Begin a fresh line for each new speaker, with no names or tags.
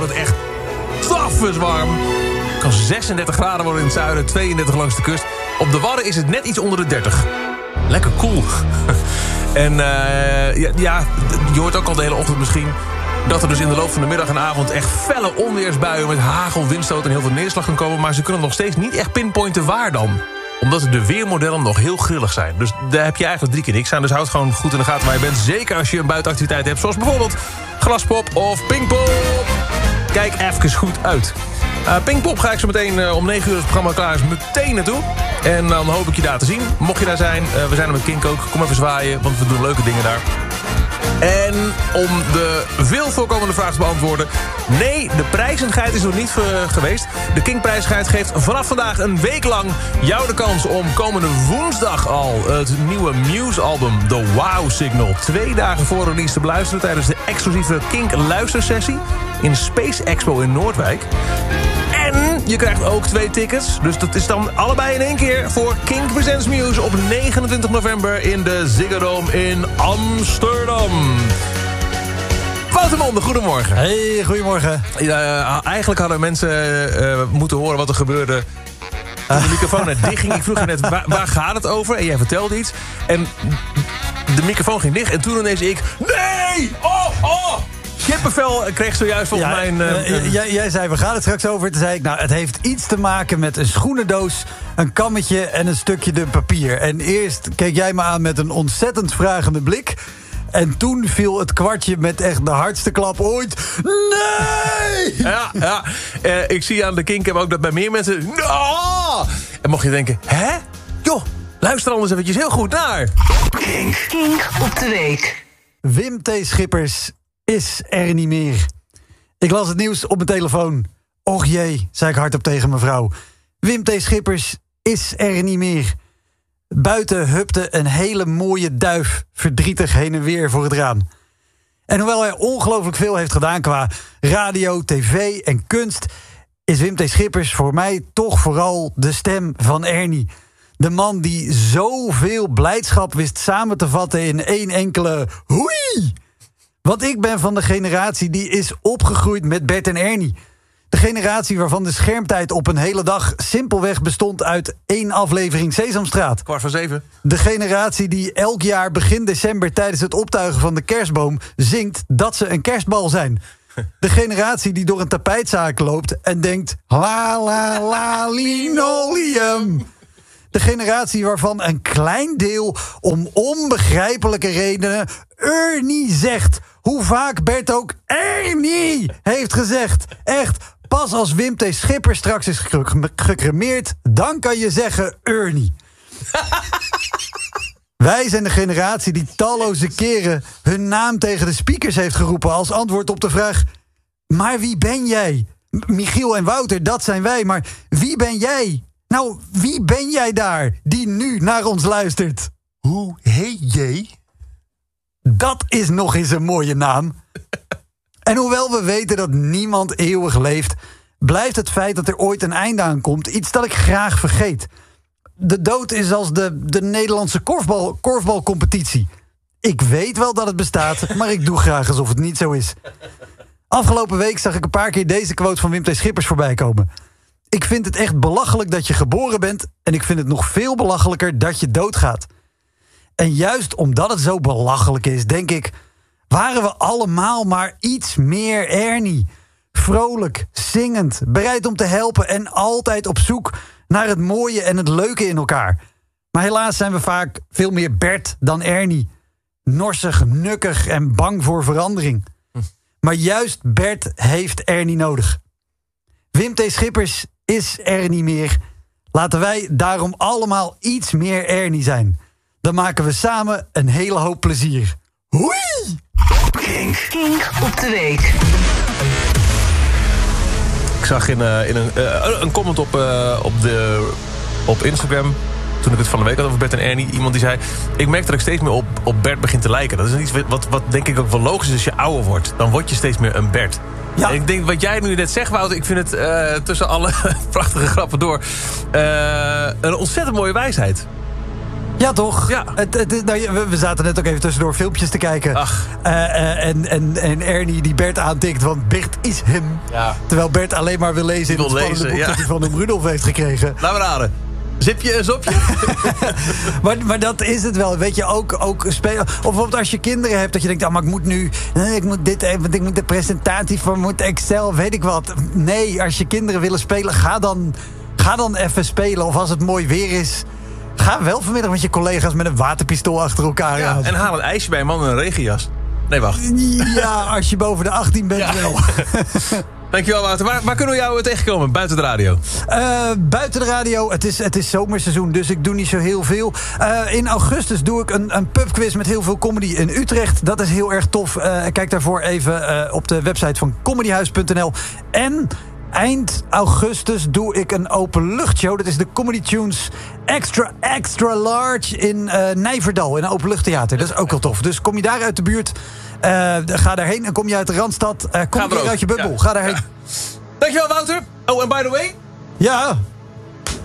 wordt het echt taffes warm. Het kan 36 graden worden in het zuiden, 32 langs de kust. Op de Wadden is het net iets onder de 30. Lekker cool. En je hoort ook al de hele ochtend misschien... dat er dus in de loop van de middag en avond echt felle onweersbuien... met hagel, windstoot en heel veel neerslag kan komen. Maar ze kunnen nog steeds niet echt pinpointen waar dan. Omdat de weermodellen nog heel grillig zijn. Dus daar heb je eigenlijk 3 keer niks aan. Dus houd gewoon goed in de gaten waar je bent. Zeker als je een buitenactiviteit hebt. Zoals bijvoorbeeld glaspop of pingpop. Kijk even goed uit. Pinkpop ga ik zo meteen om 9 uur als het programma klaar is meteen naartoe. En dan hoop ik je daar te zien. Mocht je daar zijn, we zijn er met Kink ook. Kom even zwaaien, want we doen leuke dingen daar. En om de veel voorkomende vraag te beantwoorden... nee, de prijzigheid is nog niet geweest. De Kink-prijzigheid geeft vanaf vandaag een week lang... jou de kans om komende woensdag al... het nieuwe Muse-album The Wow Signal... 2 dagen voor release te beluisteren... tijdens de exclusieve Kink-luistersessie... in Space Expo in Noordwijk. En je krijgt ook 2 tickets. Dus dat is dan allebei in 1 keer voor Kink Presents Muse... op 29 november in de Ziggo Dome in Amsterdam. Wouter Monde, goedemorgen.
Hey, goedemorgen.
Eigenlijk hadden mensen moeten horen wat er gebeurde... toen de microfoon net dicht ging. Ik vroeg je net, waar gaat het over? En jij vertelde iets. En de microfoon ging dicht. En toen ineens ik... Nee! Oh! Kippenvel kreeg zojuist volgens mij
jij zei, we gaan het straks over. Toen zei ik, nou, het heeft iets te maken met een schoenendoos... een kammetje en een stukje dun papier. En eerst keek jij me aan met een ontzettend vragende blik... En toen viel het kwartje met echt de hardste klap ooit. Nee!
Ja. Ik zie aan de Kink ook dat bij meer mensen... No! En mocht je denken, hè? Joh, luister anders eventjes heel goed naar.
Kink op de week.
Wim T. Schippers is er niet meer. Ik las het nieuws op mijn telefoon. Och jee, zei ik hardop tegen mijn vrouw. Wim T. Schippers is er niet meer. Buiten hupte een hele mooie duif verdrietig heen en weer voor het raam. En hoewel hij ongelooflijk veel heeft gedaan qua radio, tv en kunst... is Wim T. Schippers voor mij toch vooral de stem van Ernie. De man die zoveel blijdschap wist samen te vatten in 1 enkele hoei. Want ik ben van de generatie die is opgegroeid met Bert en Ernie. De generatie waarvan de schermtijd op een hele dag simpelweg bestond uit 1 aflevering Sesamstraat.
6:15.
De generatie die elk jaar begin december tijdens het optuigen van de kerstboom zingt dat ze een kerstbal zijn. De generatie die door een tapijtzaak loopt en denkt la la la linoleum. De generatie waarvan een klein deel om onbegrijpelijke redenen Ernie zegt. Hoe vaak Bert ook Ernie heeft gezegd. Echt, pas als Wim T. Schippers straks is gecremeerd, dan kan je zeggen Ernie. Wij zijn de generatie die talloze keren hun naam tegen de speakers heeft geroepen als antwoord op de vraag: maar wie ben jij? Michiel en Wouter, dat zijn wij, maar wie ben jij? Nou, wie ben jij daar die nu naar ons luistert?
Hoe heet jij?
Dat is nog eens een mooie naam. En hoewel we weten dat niemand eeuwig leeft, blijft het feit dat er ooit een einde aan komt iets dat ik graag vergeet. De dood is als de Nederlandse korfbalcompetitie. Ik weet wel dat het bestaat, maar ik doe graag alsof het niet zo is. Afgelopen week zag ik een paar keer deze quote van Wim T. Schippers voorbij komen. Ik vind het echt belachelijk dat je geboren bent en ik vind het nog veel belachelijker dat je doodgaat. En juist omdat het zo belachelijk is, denk ik, waren we allemaal maar iets meer Ernie. Vrolijk, zingend, bereid om te helpen en altijd op zoek naar het mooie en het leuke in elkaar. Maar helaas zijn we vaak veel meer Bert dan Ernie. Norsig, nukkig en bang voor verandering. Maar juist Bert heeft Ernie nodig. Wim T. Schippers is er niet meer. Laten wij daarom allemaal iets meer Ernie zijn. Dan maken we samen een hele hoop plezier. Hoei!
Kink op de week.
Ik zag in een comment op Instagram, toen ik het van de week had over Bert en Ernie, iemand die zei: ik merk dat ik steeds meer op Bert begin te lijken. Dat is iets wat denk ik ook wel logisch is als je ouder wordt. Dan word je steeds meer een Bert. Ja. En ik denk, wat jij nu net zegt, Wouter, ik vind het tussen alle prachtige grappen door een ontzettend mooie wijsheid.
Ja, toch?
Ja.
We zaten net ook even tussendoor filmpjes te kijken.
Ach.
En Ernie die Bert aantikt, want Bert is hem.
Ja.
Terwijl Bert alleen maar wil lezen in het spannende boek dat hij van hem Rudolf heeft gekregen.
Laat me raden. Zipje en zopje?
maar dat is het wel. Weet je, ook spelen. Of bijvoorbeeld als je kinderen hebt, dat je denkt, maar ik moet nu, ik moet dit even, want ik moet de presentatie voor, moet Excel, weet ik wat. Nee, als je kinderen willen spelen, ga dan even spelen. Of als het mooi weer is, ga wel vanmiddag met je collega's met een waterpistool achter elkaar aan.
En haal een ijsje bij een man in een regenjas. Nee, wacht.
Ja, als je boven de 18 bent wel.
Dankjewel, Wouter. Waar kunnen we jou tegenkomen? Buiten de radio?
Buiten de radio. Het is zomerseizoen, dus ik doe niet zo heel veel. In augustus doe ik een pubquiz met heel veel comedy in Utrecht. Dat is heel erg tof. Kijk daarvoor even op de website van comedyhuis.nl. En eind augustus doe ik een openluchtshow. Dat is de Comedy Tunes Extra Large in Nijverdal. In een openluchttheater. Dat is ook wel tof. Dus kom je daar uit de buurt, ga daarheen. En kom je uit de Randstad, kom je uit je bubbel.
Ja.
Ga daarheen.
Ja. Dankjewel, Wouter. Oh, en by the way...
Ja.